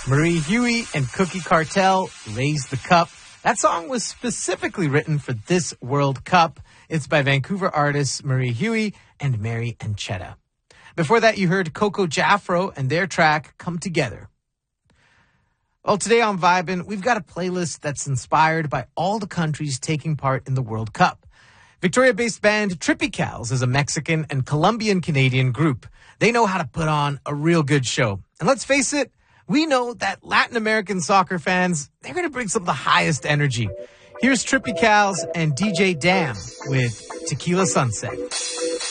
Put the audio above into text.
Marie Huey and Cookie Cartel, Raise the Cup. That song was specifically written for this World Cup. It's by Vancouver artists Marie Huey and Mary Anchetta. Before that, you heard Coco Jaffro and their track, Come Together. Well, today on Vibin', we've got a playlist that's inspired by all the countries taking part in the World Cup. Victoria-based band Tropicals is a Mexican and Colombian-Canadian group. They know how to put on a real good show. And let's face it, we know that Latin American soccer fans, they're going to bring some of the highest energy. Here's Tropicals and DJ Dam with Tequila Sunset.